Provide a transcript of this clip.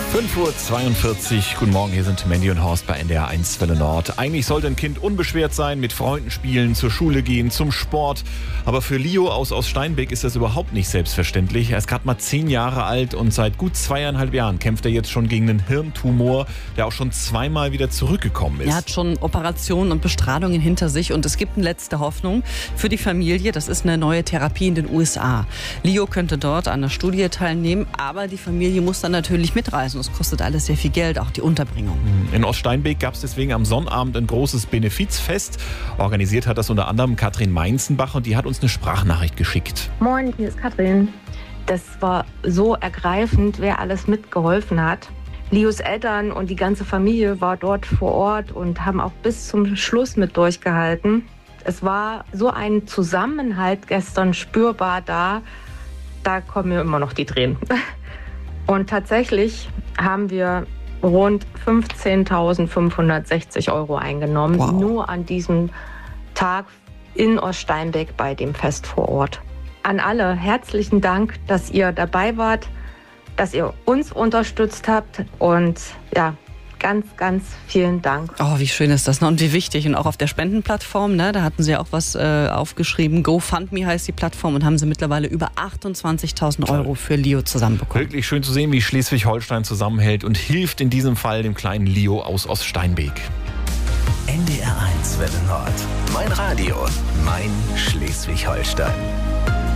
5:42 Uhr, guten Morgen, hier sind Mandy und Horst bei NDR 1 Welle Nord. Eigentlich sollte ein Kind unbeschwert sein, mit Freunden spielen, zur Schule gehen, zum Sport. Aber für Leo aus Oststeinbeck ist das überhaupt nicht selbstverständlich. Er ist gerade mal 10 Jahre alt und seit gut 2,5 Jahren kämpft er jetzt schon gegen einen Hirntumor, der auch schon zweimal wieder zurückgekommen ist. Er hat schon Operationen und Bestrahlungen hinter sich und es gibt eine letzte Hoffnung für die Familie. Das ist eine neue Therapie in den USA. Leo könnte dort an der Studie teilnehmen, aber die Familie muss dann natürlich mitreisen. Es kostet alles sehr viel Geld, auch die Unterbringung. In Oststeinbeck gab es deswegen am Sonnabend ein großes Benefizfest. Organisiert hat das unter anderem Katrin Meinzenbach und die hat uns eine Sprachnachricht geschickt. Moin, hier ist Katrin. Das war so ergreifend, wer alles mitgeholfen hat. Leos Eltern und die ganze Familie war dort vor Ort und haben auch bis zum Schluss mit durchgehalten. Es war so ein Zusammenhalt gestern spürbar da kommen mir immer noch die Tränen. Und tatsächlich haben wir rund 15.560 € eingenommen, nur an diesem Tag in Oststeinbeck bei dem Fest vor Ort. An alle herzlichen Dank, dass ihr dabei wart, dass ihr uns unterstützt habt und ja, ganz, ganz vielen Dank. Oh, wie schön ist das, ne? Und wie wichtig. Und auch auf der Spendenplattform, ne? Da hatten sie auch was aufgeschrieben. GoFundMe heißt die Plattform und haben sie mittlerweile über 28.000 € für Leo zusammenbekommen. Wirklich schön zu sehen, wie Schleswig-Holstein zusammenhält und hilft in diesem Fall dem kleinen Leo aus Oststeinbeck. NDR 1 Welle Nord. Mein Radio, mein Schleswig-Holstein.